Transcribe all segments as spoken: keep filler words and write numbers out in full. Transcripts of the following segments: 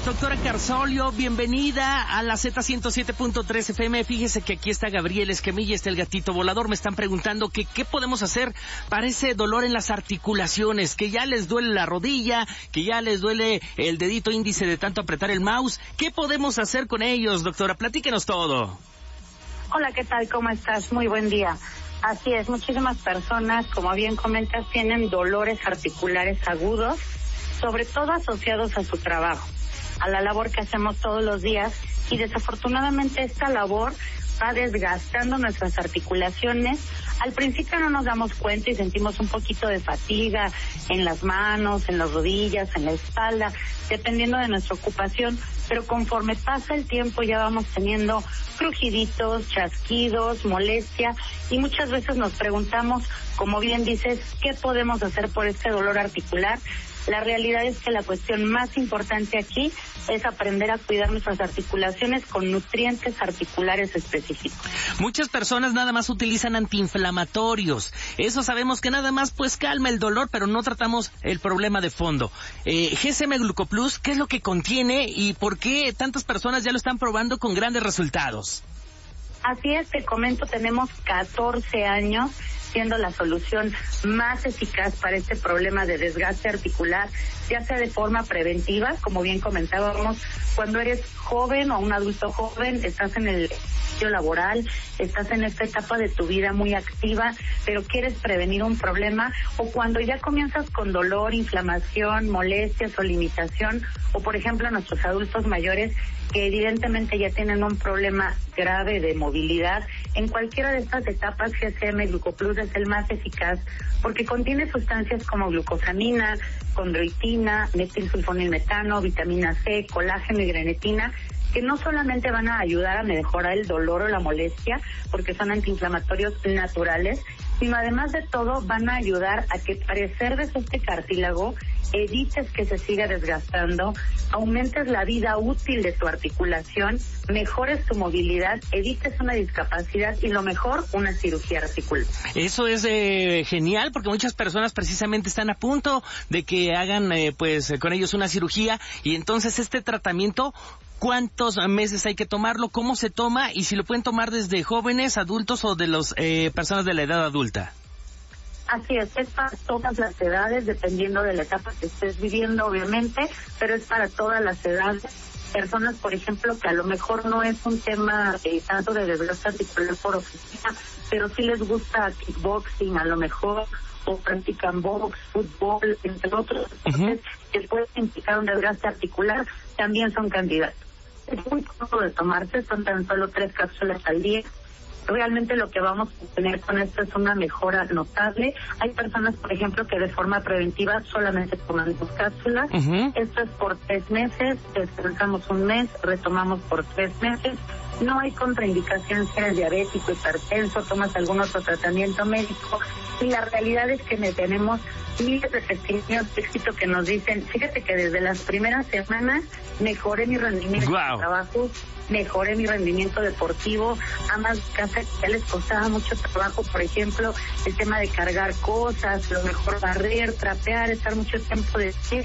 Doctora Carzolio, bienvenida a la Z ciento siete punto tres F M. Fíjese que aquí está Gabriel Esquemilla, está el gatito volador. Me están preguntando que qué podemos hacer para ese dolor en las articulaciones, que ya les duele la rodilla, que ya les duele el dedito índice de tanto apretar el mouse. ¿Qué podemos hacer con ellos, doctora? Platíquenos todo. Hola, ¿qué tal? ¿Cómo estás? Muy buen día. Así es, muchísimas personas, como bien comentas, tienen dolores articulares agudos, sobre todo asociados a su trabajo, a la labor que hacemos todos los días, y desafortunadamente esta labor va desgastando nuestras articulaciones. Al principio no nos damos cuenta y sentimos un poquito de fatiga en las manos, en las rodillas, en la espalda, dependiendo de nuestra ocupación, pero conforme pasa el tiempo ya vamos teniendo crujiditos, chasquidos, molestia, y muchas veces nos preguntamos, como bien dices, ¿qué podemos hacer por este dolor articular? La realidad es que la cuestión más importante aquí es aprender a cuidar nuestras articulaciones con nutrientes articulares específicos. Muchas personas nada más utilizan antiinflamatorios. Eso sabemos que nada más pues calma el dolor, pero no tratamos el problema de fondo. Eh, G C M Glucoplus, ¿qué es lo que contiene y por qué tantas personas ya lo están probando con grandes resultados? Así es, te comento, tenemos catorce años siendo la solución más eficaz para este problema de desgaste articular, ya sea de forma preventiva, como bien comentábamos, cuando eres joven o un adulto joven, estás en el medio laboral, estás en esta etapa de tu vida muy activa, pero quieres prevenir un problema, o cuando ya comienzas con dolor, inflamación, molestias o limitación, o por ejemplo nuestros adultos mayores que evidentemente ya tienen un problema grave de movilidad. En cualquiera de estas etapas, G C M Glucoplus es el más eficaz porque contiene sustancias como glucosamina, condroitina, metilsulfonilmetano, vitamina C, colágeno y grenetina, que no solamente van a ayudar a mejorar el dolor o la molestia, porque son antiinflamatorios naturales, sino además de todo van a ayudar a que preserves este cartílago, evites que se siga desgastando, aumentes la vida útil de tu articulación, mejores tu movilidad, evites una discapacidad y lo mejor, una cirugía articular. Eso es eh, genial, porque muchas personas precisamente están a punto de que hagan eh, pues con ellos una cirugía, y entonces este tratamiento, ¿cuántos meses hay que tomarlo? ¿Cómo se toma? Y si lo pueden tomar desde jóvenes, adultos o de las eh, personas de la edad adulta. Así es, es para todas las edades, dependiendo de la etapa que estés viviendo, obviamente, pero es para todas las edades. Personas, por ejemplo, que a lo mejor no es un tema eh, tanto de desgaste articular por oficina, pero sí les gusta kickboxing, a lo mejor, o practican box, fútbol, entre otros, entonces, uh-huh. que pueden implicar un desgaste articular, también son candidatos. Es muy cómodo de tomarse, son tan solo tres cápsulas al día. Realmente lo que vamos a tener con esto es una mejora notable. Hay personas, por ejemplo, que de forma preventiva solamente toman dos cápsulas. Uh-huh. Esto es por tres meses, descansamos un mes, retomamos por tres meses. No hay contraindicación si eres diabético, hipertenso, tomas algún otro tratamiento médico. Y la realidad es que tenemos miles de testimonios de éxito que nos dicen, fíjate que desde las primeras semanas mejoré mi rendimiento wow. de trabajo, mejoré mi rendimiento deportivo, amas casa que ya les costaba mucho trabajo, por ejemplo, el tema de cargar cosas, lo mejor barrer, trapear, estar mucho tiempo de pie,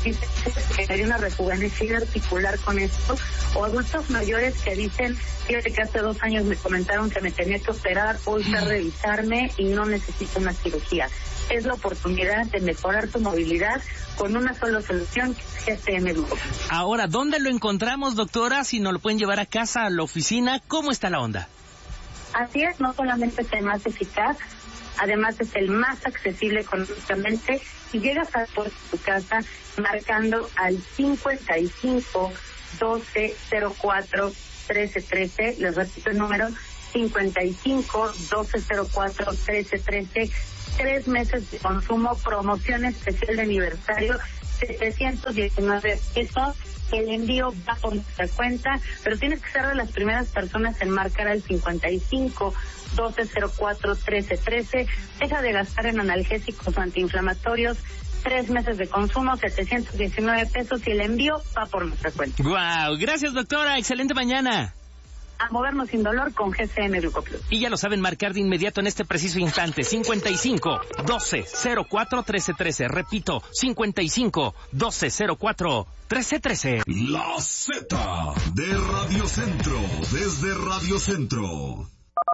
que hay una rejuvenecida articular con esto, o adultos mayores que dicen, fíjate que hace dos años me comentaron que me tenía que operar, hoy a revisarme y no necesito una cirugía. Es la oportunidad de mejorar tu movilidad con una sola solución, que es G C M Glucoplus. Ahora, ¿dónde lo encontramos, doctora? Si nos lo pueden llevar a casa, a la oficina, ¿cómo está la onda? Así es, no solamente es el más eficaz, además es el más accesible económicamente, y llegas a tu casa marcando al cincuenta y cinco, doce, cero cuatro, trece, trece, les repito el número, cincuenta y cinco, doce, cero cuatro, trece, trece, tres meses de consumo, promoción especial de aniversario, setecientos diecinueve pesos, el envío va por nuestra cuenta, pero tienes que ser de las primeras personas en marcar al cincuenta y cinco, doce, cero cuatro, trece, trece, deja de gastar en analgésicos o antiinflamatorios, tres meses de consumo, setecientos diecinueve pesos, y el envío va por nuestra cuenta. Wow, gracias doctora, excelente mañana. a movernos sin dolor con G C M Glucoplus. Y ya lo saben, marcar de inmediato en este preciso instante. cincuenta y cinco, doce, cero cuatro, trece, trece. Repito, cincuenta y cinco, doce, cero cuatro, trece, trece. La Z de Radio Centro, desde Radio Centro.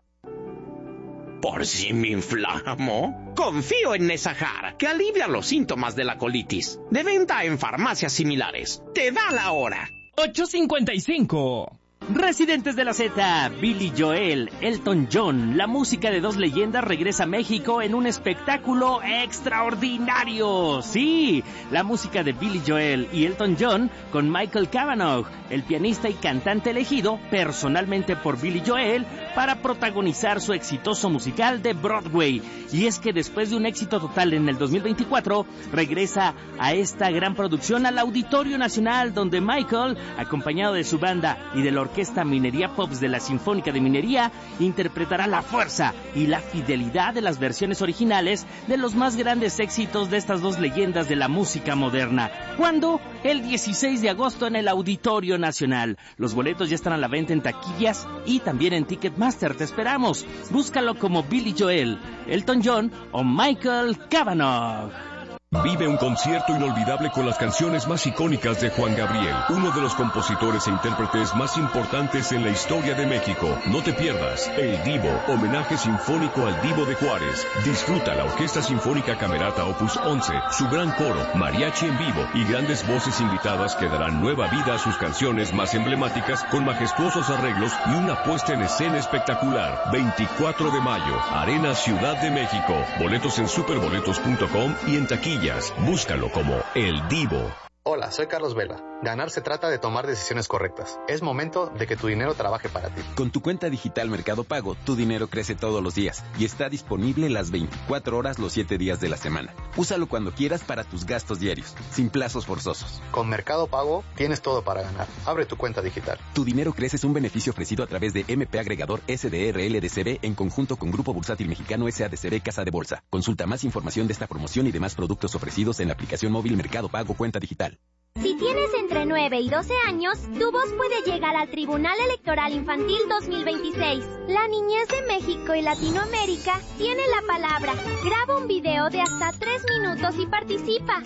¿Por si me inflamo? Confío en Nesahar, que alivia los síntomas de la colitis. De venta en farmacias similares. Te da la hora. ocho cincuenta y cinco. Residentes de la Z, Billy Joel, Elton John, la música de dos leyendas regresa a México en un espectáculo extraordinario. Sí, la música de Billy Joel y Elton John con Michael Cavanaugh, el pianista y cantante elegido personalmente por Billy Joel para protagonizar su exitoso musical de Broadway. Y es que después de un éxito total en el dos mil veinticuatro, regresa a esta gran producción al Auditorio Nacional, donde Michael, acompañado de su banda y de la Orquesta Minería Pops de la Sinfónica de Minería, interpretará la fuerza y la fidelidad de las versiones originales de los más grandes éxitos de estas dos leyendas de la música moderna. ¿Cuándo? El dieciséis de agosto en el Auditorio Nacional. Los boletos ya están a la venta en taquillas y también en Ticketmaster. Te esperamos. Búscalo como Billy Joel, Elton John o Michael Cavanaugh. Vive un concierto inolvidable con las canciones más icónicas de Juan Gabriel, uno de los compositores e intérpretes más importantes en la historia de México. No te pierdas El Divo, homenaje sinfónico al Divo de Juárez. Disfruta la Orquesta Sinfónica Camerata Opus once, su gran coro, mariachi en vivo y grandes voces invitadas que darán nueva vida a sus canciones más emblemáticas con majestuosos arreglos y una puesta en escena espectacular. veinticuatro de mayo, Arena Ciudad de México. Boletos en superboletos punto com y en taquilla. Búscalo como El Divo. Hola, soy Carlos Vela. Ganar se trata de tomar decisiones correctas. Es momento de que tu dinero trabaje para ti. Con tu cuenta digital Mercado Pago, tu dinero crece todos los días y está disponible las veinticuatro horas los siete días de la semana. Úsalo cuando quieras para tus gastos diarios, sin plazos forzosos. Con Mercado Pago tienes todo para ganar. Abre tu cuenta digital. Tu dinero crece es un beneficio ofrecido a través de M P Agregador S D R L D C B en conjunto con Grupo Bursátil Mexicano S A D C B Casa de Bolsa. Consulta más información de esta promoción y demás productos ofrecidos en la aplicación móvil Mercado Pago Cuenta Digital. Si tienes entre nueve y doce años, tu voz puede llegar al Tribunal Electoral Infantil dos mil veintiséis. La niñez de México y Latinoamérica tiene la palabra. Graba un video de hasta tres minutos y participa.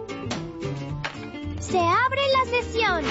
Se abre la sesión.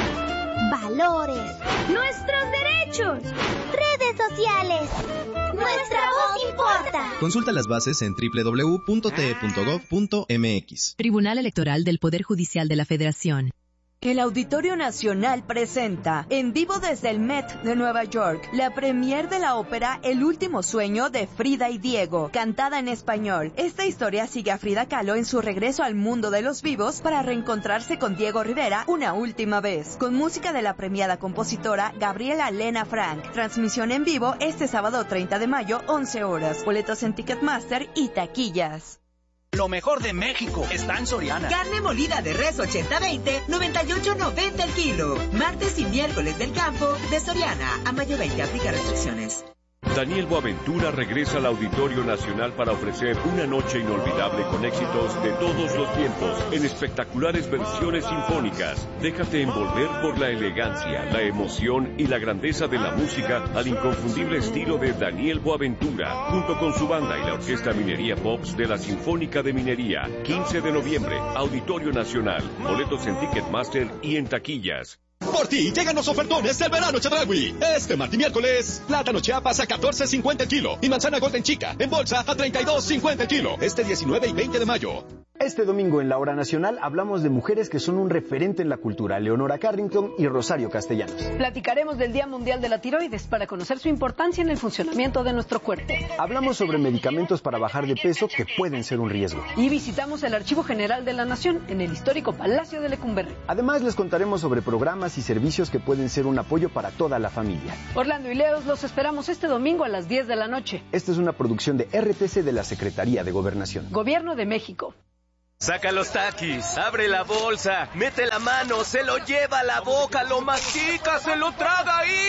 Valores. Nuestros derechos. Redes sociales. Nuestra voz importa. Consulta las bases en doble u doble u doble u punto t e punto gov punto m x. Tribunal Electoral del Poder Judicial de la Federación. El Auditorio Nacional presenta, en vivo desde el Met de Nueva York, la premier de la ópera El Último Sueño de Frida y Diego, cantada en español. Esta historia sigue a Frida Kahlo en su regreso al mundo de los vivos para reencontrarse con Diego Rivera una última vez, con música de la premiada compositora Gabriela Lena Frank. Transmisión en vivo este sábado treinta de mayo, once horas. Boletos en Ticketmaster y taquillas. Lo mejor de México está en Soriana. Carne molida de res ochenta veinte, noventa y ocho noventa el kilo. Martes y miércoles del campo de Soriana. A mayo veinte, aplica restricciones. Daniel Boaventura regresa al Auditorio Nacional para ofrecer una noche inolvidable con éxitos de todos los tiempos en espectaculares versiones sinfónicas. Déjate envolver por la elegancia, la emoción y la grandeza de la música al inconfundible estilo de Daniel Boaventura, junto con su banda y la Orquesta Minería Pops de la Sinfónica de Minería. quince de noviembre, Auditorio Nacional. Boletos en Ticketmaster y en taquillas. Por ti llegan los ofertones del verano Chedraui. Este martes y miércoles, plátano Chiapas a catorce cincuenta el kilo y manzana Golden Chica en bolsa a treinta y dos cincuenta el kilo. Este diecinueve y veinte de mayo. Este domingo en la Hora Nacional hablamos de mujeres que son un referente en la cultura, Leonora Carrington y Rosario Castellanos. Platicaremos del Día Mundial de la Tiroides para conocer su importancia en el funcionamiento de nuestro cuerpo. Hablamos sobre medicamentos para bajar de peso que pueden ser un riesgo. Y visitamos el Archivo General de la Nación en el histórico Palacio de Lecumberri. Además les contaremos sobre programas y servicios que pueden ser un apoyo para toda la familia. Orlando y Leos los esperamos este domingo a las diez de la noche. Esta es una producción de R T C de la Secretaría de Gobernación. Gobierno de México. Saca los taquis, abre la bolsa, mete la mano, se lo lleva a la boca, lo mastica, se lo traga y...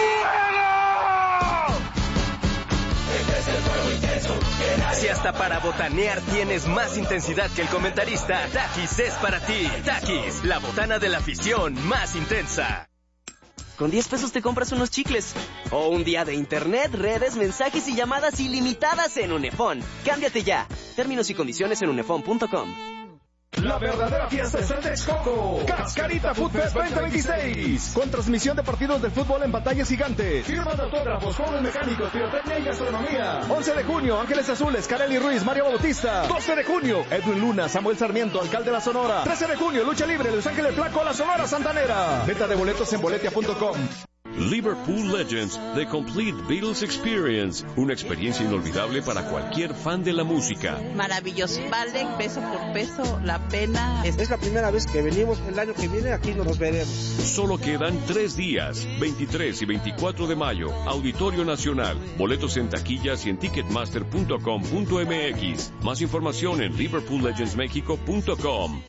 Si hasta para botanear tienes más intensidad que el comentarista, Takis es para ti. Takis, la botana de la afición más intensa. Con diez pesos te compras unos chicles. O un día de internet, redes, mensajes y llamadas ilimitadas en Unefón. Cámbiate ya. Términos y condiciones en unefón punto com. La verdadera fiesta está en Texcoco. Cascarita Food Fest veinte veintiséis. Con transmisión de partidos de fútbol en pantallas gigantes. Firmas de autógrafos, juegos mecánicos, pirotecnia y gastronomía. once de junio, Ángeles Azules, Kareli Ruiz, Mario Bautista. doce de junio, Edwin Luna, Samuel Sarmiento, alcalde de la Sonora. trece de junio, Lucha Libre, Luis Ángeles Flaco, la Sonora Santanera. Venta de boletos en boletia punto com. Liverpool Legends, The Complete Beatles Experience. Una experiencia inolvidable para cualquier fan de la música. Maravilloso. Vale peso por peso la pena. Es la primera vez que venimos. El año que viene aquí nos veremos. Solo quedan tres días, veintitrés y veinticuatro de mayo. Auditorio Nacional. Boletos en taquillas y en ticketmaster punto com punto m x. Más información en liverpool legends mexico punto com.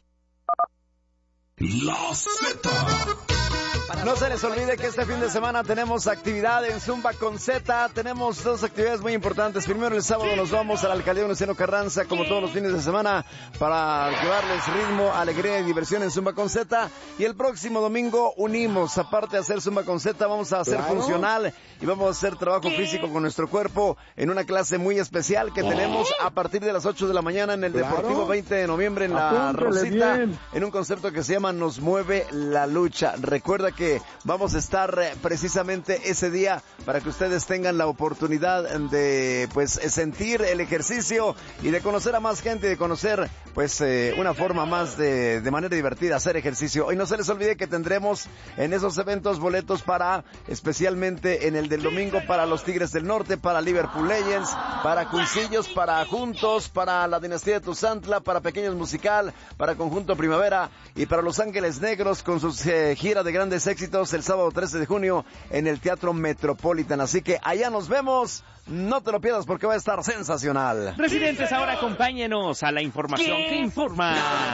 La Z. No se les olvide que este fin de semana tenemos actividad en Zumba con Z. Tenemos dos actividades muy importantes. Primero, el sábado nos vamos a la alcaldía Venustiano Carranza, como todos los fines de semana, para llevarles ritmo, alegría y diversión en Zumba con Z. Y el próximo domingo unimos, aparte de hacer Zumba con Z, vamos a hacer claro. funcional y vamos a hacer trabajo ¿Qué? físico con nuestro cuerpo en una clase muy especial que ¿Qué? tenemos a partir de las ocho de la mañana en el claro. Deportivo veinte de noviembre en la Apúntale Rosita, bien. en un concepto que se llama Nos Mueve la Lucha. Recuerda que vamos a estar precisamente ese día para que ustedes tengan la oportunidad de pues sentir el ejercicio y de conocer a más gente, de conocer pues eh, una forma más de, de manera divertida hacer ejercicio. Y no se les olvide que tendremos en esos eventos boletos para, especialmente en el del domingo, para los Tigres del Norte, para Liverpool Legends, para Cuisillos, para Juntos, para la Dinastía de Tuzantla, para Pequeños Musical, para Conjunto Primavera y para Los Ángeles Negros con sus eh, gira de grandes éxitos el sábado trece de junio en el Teatro Metropolitan. Así que allá nos vemos, no te lo pierdas porque va a estar sensacional. Residentes, ahora acompáñenos a la información ¿Qué? que informa.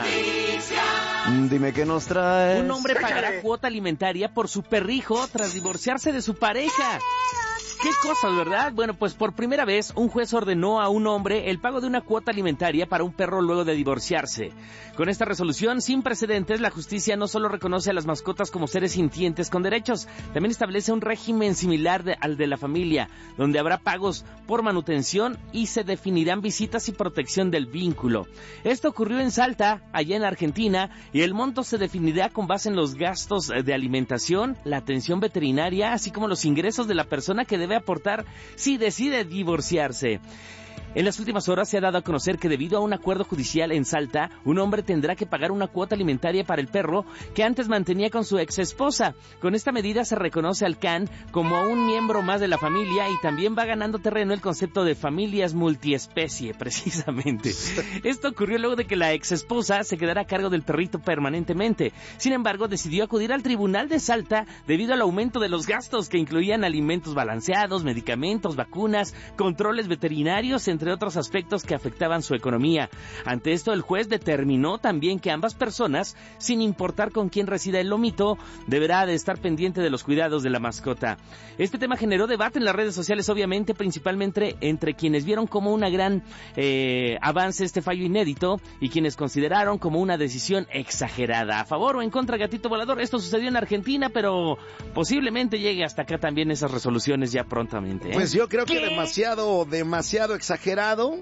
Dime qué nos traes. Un hombre pagará cuota alimentaria por su perrijo tras divorciarse de su pareja. ¿Qué cosas, verdad? Bueno, pues por primera vez un juez ordenó a un hombre el pago de una cuota alimentaria para un perro luego de divorciarse. Con esta resolución sin precedentes, la justicia no solo reconoce a las mascotas como seres sintientes con derechos, también establece un régimen similar de, al de la familia, donde habrá pagos por manutención y se definirán visitas y protección del vínculo. Esto ocurrió en Salta, allá en Argentina, y el monto se definirá con base en los gastos de alimentación, la atención veterinaria, así como los ingresos de la persona que debe aportar si decide divorciarse. En las últimas horas se ha dado a conocer que debido a un acuerdo judicial en Salta, un hombre tendrá que pagar una cuota alimentaria para el perro que antes mantenía con su ex esposa. Con esta medida se reconoce al can como un miembro más de la familia y también va ganando terreno el concepto de familias multiespecie, precisamente. Esto ocurrió luego de que la ex esposa se quedara a cargo del perrito permanentemente. Sin embargo, decidió acudir al tribunal de Salta debido al aumento de los gastos que incluían alimentos balanceados, medicamentos, vacunas, controles veterinarios, entre otros aspectos que afectaban su economía. Ante esto, el juez determinó también que ambas personas, sin importar con quién resida el lomito, deberá de estar pendiente de los cuidados de la mascota. Este tema generó debate en las redes sociales, obviamente, principalmente entre quienes vieron como una gran eh, avance este fallo inédito y quienes consideraron como una decisión exagerada. A favor o en contra, Gatito Volador, esto sucedió en Argentina, pero posiblemente llegue hasta acá también esas resoluciones ya prontamente, ¿eh? Pues yo creo que ¿Qué? demasiado, demasiado exagerado.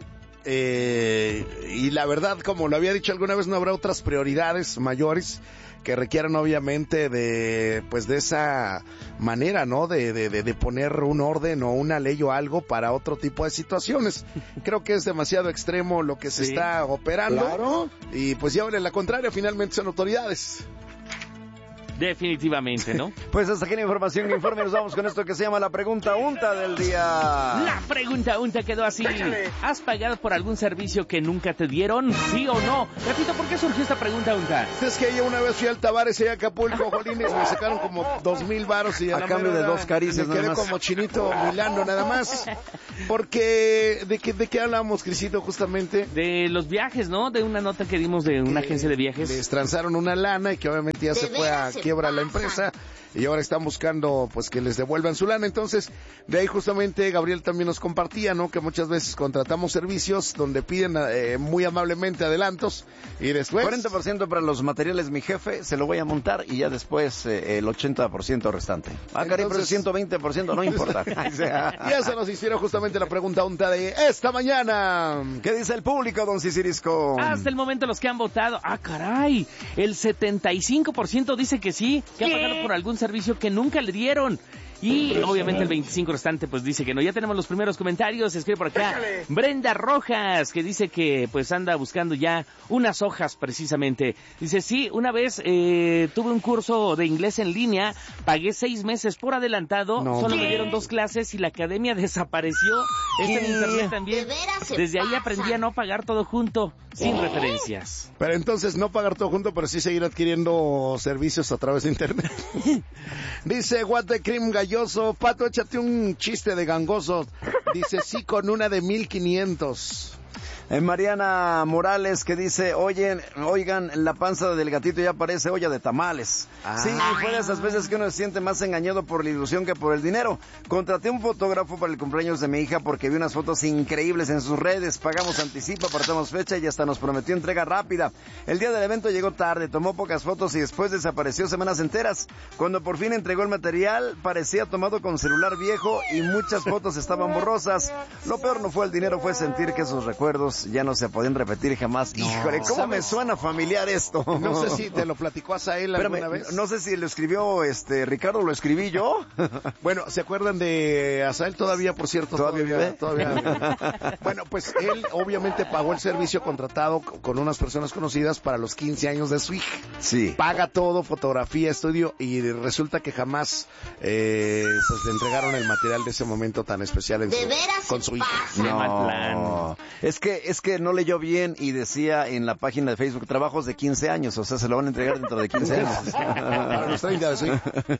Eh, y la verdad, como lo había dicho alguna vez, no habrá otras prioridades mayores que requieran obviamente de pues de esa manera, ¿no? De, de, de, de poner un orden o una ley o algo para otro tipo de situaciones. Creo que es demasiado extremo lo que se sí, está operando. Claro. Y pues ya la contraria, finalmente son autoridades. Definitivamente, ¿no? Pues hasta aquí la información que informe. Nos vamos con esto que se llama la pregunta unta del día. La pregunta unta quedó así. Échale. ¿Has pagado por algún servicio que nunca te dieron? ¿Sí o no? Gatito, ¿por qué surgió esta pregunta unta? Es que yo una vez fui al Tavares y a Acapulco, jolines, me sacaron como dos mil varos y a, a la cambio de nada, dos caricias me quedé nada más. como chinito milano nada más. Porque, ¿de qué, de qué hablamos, Crisito, justamente? De los viajes, ¿no? De una nota que dimos de una eh, agencia de viajes. Les transaron una lana y que obviamente ya se fue a quiebra la empresa y y ahora están buscando pues que les devuelvan su lana. Entonces, de ahí justamente Gabriel también nos compartía, ¿no? Que muchas veces contratamos servicios donde piden eh, muy amablemente adelantos y después... cuarenta por ciento para los materiales, mi jefe, se lo voy a montar y ya después eh, el ochenta por ciento restante. Ah, caray, pero el ciento veinte por ciento no importa. Y eso nos hicieron justamente la pregunta unta de esta mañana. ¿Qué dice el público, don Cicirisco? Hasta el momento los que han votado, ah caray, el setenta y cinco por ciento dice que sí, que ha pagado por algún servicio que nunca le dieron. Y obviamente el veinticinco restante pues dice que no. Ya tenemos los primeros comentarios. Escribe por acá Déjale. Brenda Rojas, que dice que pues anda buscando ya unas hojas precisamente. Dice, sí, una vez eh, tuve un curso de inglés en línea, pagué seis meses por adelantado, no. Solo ¿Qué? me dieron dos clases y la academia desapareció. Está en internet también. Desde ahí aprendí a no pagar todo junto, sin ¿Eh? referencias. Pero entonces no pagar todo junto, pero sí seguir adquiriendo servicios a través de internet. Dice What the Cream Galloso, Pato, échate un chiste de gangoso. Dice, sí, con una de mil quinientos. Eh, Mariana Morales, que dice, oye, oigan, la panza del gatito ya parece olla de tamales. Ah. Sí, fue de esas veces que uno se siente más engañado por la ilusión que por el dinero. Contraté un fotógrafo para el cumpleaños de mi hija porque vi unas fotos increíbles en sus redes. Pagamos anticipo, apartamos fecha y hasta nos prometió entrega rápida. El día del evento llegó tarde, tomó pocas fotos y después desapareció semanas enteras. Cuando por fin entregó el material, parecía tomado con celular viejo y muchas fotos estaban borrosas. Lo peor no fue el dinero, fue sentir que esos recuerdos ya no se podían repetir jamás. No, Híjole, ¿cómo ¿sabes? me suena familiar esto? No sé si te lo platicó Azael alguna Espérame, vez. No sé si lo escribió este Ricardo, lo escribí yo. Bueno, ¿se acuerdan de Azael todavía, por cierto? ¿Todavía Todavía, todavía. Bueno, pues él obviamente pagó el servicio contratado con unas personas conocidas para los quince años de su hija. Sí. Paga todo, fotografía, estudio, y resulta que jamás eh, pues le entregaron el material de ese momento tan especial en su, con su hija. No, es que es que no leyó bien y decía en la página de Facebook trabajos de quince años, o sea, se lo van a entregar dentro de quince años. Para los treinta, sí.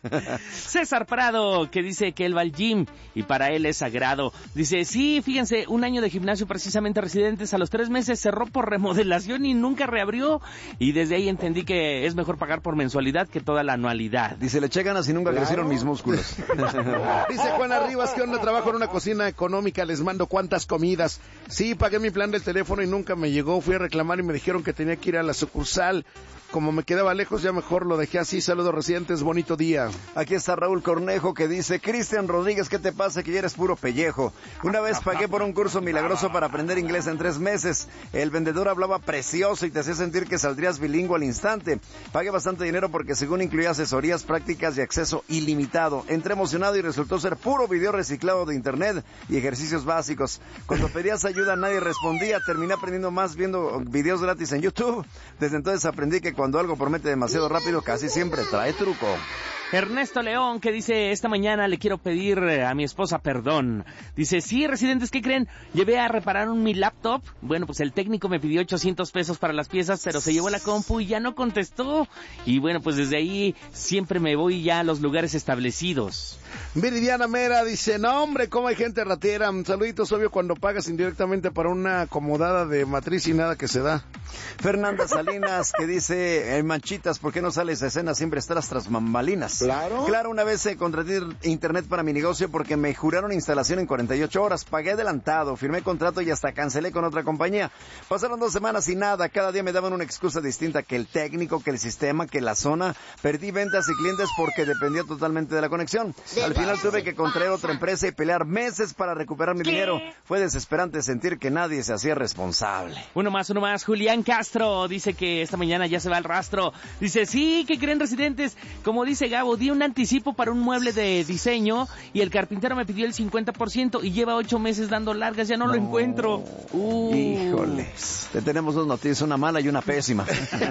César Prado, que dice que él va al gym y para él es sagrado. Dice, sí, fíjense, un año de gimnasio precisamente Residentes, a los tres meses cerró por remodelación y nunca reabrió, y desde ahí entendí que es mejor pagar por mensualidad que toda la anualidad. Dice, le eché ganas y nunca claro. crecieron mis músculos. Dice Juana Rivas, que onda, trabajo en una cocina económica, les mando cuántas comidas. Sí, pagué mi plan del teléfono y nunca me llegó, fui a reclamar y me dijeron que tenía que ir a la sucursal. Como me quedaba lejos, ya mejor lo dejé así. Saludos, Residentes, bonito día. Aquí está Raúl Cornejo, que dice, Cristian Rodríguez, ¿qué te pasa? Que ya eres puro pellejo. Una vez pagué por un curso milagroso para aprender inglés en tres meses. El vendedor hablaba precioso y te hacía sentir que saldrías bilingüe al instante. Pagué bastante dinero porque según incluía asesorías, prácticas y acceso ilimitado. Entré emocionado y resultó ser puro video reciclado de internet y ejercicios básicos. Cuando pedías ayuda nadie respondía. Terminé aprendiendo más viendo videos gratis en YouTube. Desde entonces aprendí que cuando algo promete demasiado rápido, casi siempre trae truco. Ernesto León, que dice, esta mañana le quiero pedir a mi esposa perdón. Dice, sí, Residentes, ¿qué creen? Llevé a reparar un, mi laptop. Bueno, pues el técnico me pidió ochocientos pesos para las piezas, pero se llevó la compu y ya no contestó. Y bueno, pues desde ahí siempre me voy ya a los lugares establecidos. Viridiana Mera dice, no hombre, cómo hay gente ratera. Saluditos, obvio, cuando pagas indirectamente para una acomodada de matriz y nada que se da. Fernanda Salinas, que dice, en Manchitas, ¿por qué no sales a escena? Siempre estás tras bambalinas. Claro. Claro, una vez eh, contraté internet para mi negocio porque me juraron instalación en cuarenta y ocho horas. Pagué adelantado, firmé contrato y hasta cancelé con otra compañía. Pasaron dos semanas y nada. Cada día me daban una excusa distinta, que el técnico, que el sistema, que la zona. Perdí ventas y clientes porque dependía totalmente de la conexión. Al final tuve que contraer otra empresa y pelear meses para recuperar mi ¿Qué? dinero. Fue desesperante sentir que nadie se hacía responsable. Uno más, uno más. Julián Castro dice que esta mañana ya se va al rastro. Dice, sí, ¿qué creen, Residentes? Como dice Gabo, di un anticipo para un mueble de diseño y el carpintero me pidió el cincuenta por ciento y lleva ocho meses dando largas, ya no, no. lo encuentro. Uh. Híjoles, te tenemos dos noticias, una mala y una pésima.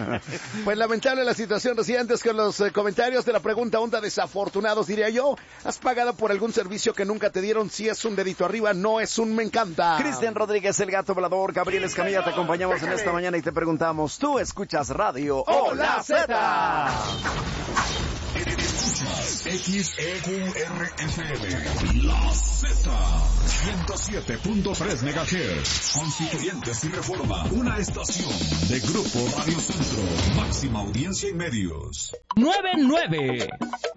Pues lamentable la situación, Residentes, con los eh, comentarios de la pregunta onda desafortunados, diría yo. ¿Has pagado por algún servicio que nunca te dieron? Si es un dedito arriba, no es un me encanta. Cristian Rodríguez, el gato volador, Gabriel Escamilla, te acompañamos en esta mañana y te preguntamos, ¿tú escuchas radio o la Z? X E Q R F M, La Z, ciento siete punto tres megahertz, Constituyentes y Reforma, una estación de Grupo Radio Centro, máxima audiencia y medios. nueve nueve